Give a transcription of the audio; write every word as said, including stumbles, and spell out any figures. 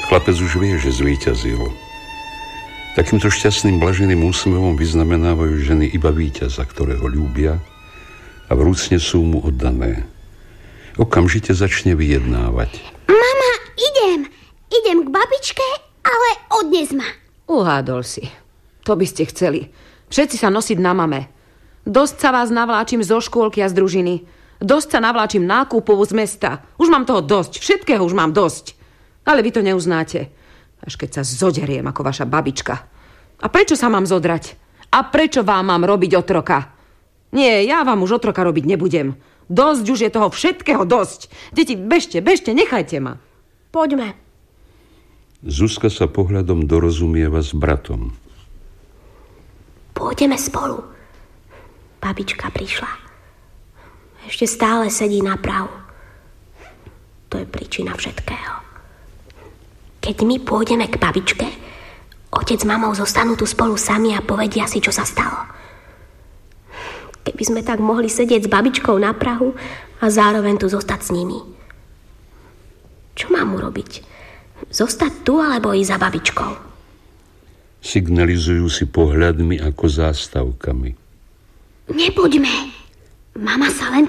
Chlapec už vie, že zvíťazil. Takýmto šťastným blaženým úsmevom vyznamenávajú ženy iba víťaza, ktorého ľúbia a vrúcne sú mu oddané. Okamžite začne vyjednávať. Mama, idem. Idem k babičke, ale odnes ma. Uhádol si. To by ste chceli. Všetci sa nosiť na mame. Dosť sa vás navláčim zo škôlky a z družiny. Dosť sa navláčim nákupovu z mesta. Už mám toho dosť. Všetkého už mám dosť. Ale vy to neuznáte. Až keď sa zoderiem ako vaša babička. A prečo sa mám zodrať? A prečo vám mám robiť otroka? Nie, ja vám už otroka robiť nebudem. Dosť už je toho všetkého, dosť. Deti, bežte, bežte, nechajte ma. Poďme. Zuzka sa pohľadom dorozumieva s bratom. Pôjdeme spolu. Babička prišla. Ešte stále sedí na prahu. To je príčina všetkého. Keď my pôjdeme k babičke, otec s mamou zostanú tu spolu sami a povedia si, čo sa stalo. Keby sme tak mohli sedieť s babičkou na prahu a zároveň tu zostať s nimi. Čo mám urobiť? Zostať tu alebo ísť za babičkou? Signalizujú si pohľadmi ako zástavkami. Nepoďme. Mama sa len